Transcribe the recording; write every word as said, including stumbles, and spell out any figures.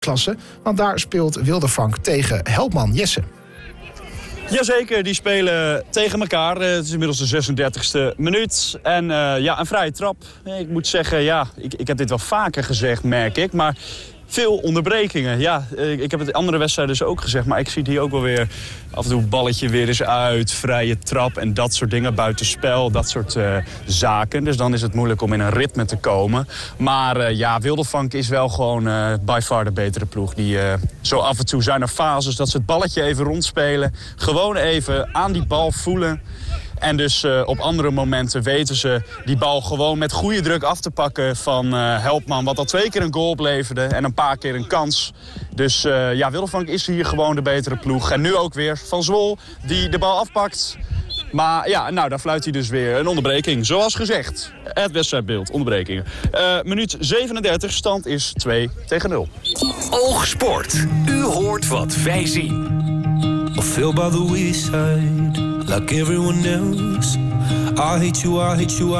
klasse, want daar speelt Wildervank tegen Helpman Jesse. Jazeker, die spelen tegen elkaar. Het is inmiddels de zesendertigste minuut. En uh, ja, een vrije trap. Ik moet zeggen, ja, ik, ik heb dit wel vaker gezegd, merk ik. Maar veel onderbrekingen. Ja, ik heb het in andere wedstrijden dus ook gezegd. Maar ik zie het hier ook wel weer af en toe balletje weer eens uit. Vrije trap en dat soort dingen. Buitenspel, dat soort uh, zaken. Dus dan is het moeilijk om in een ritme te komen. Maar uh, ja, Wildervank is wel gewoon uh, by far de betere ploeg. Die, uh, zo af en toe zijn er fases dat ze het balletje even rondspelen. Gewoon even aan die bal voelen. En dus uh, op andere momenten weten ze die bal gewoon met goede druk af te pakken van uh, Helpman. Wat al twee keer een goal opleverde en een paar keer een kans. Dus uh, ja, Wildervank is hier gewoon de betere ploeg. En nu ook weer Van Zwol die de bal afpakt. Maar ja, nou, daar fluit hij dus weer een onderbreking. Zoals gezegd, het wedstrijdbeeld, onderbrekingen. Uh, minuut zevenendertig, stand is twee tegen nul. Oogsport. U hoort wat wij zien. I feel by the wayside, like everyone else. I hate you, I hate you,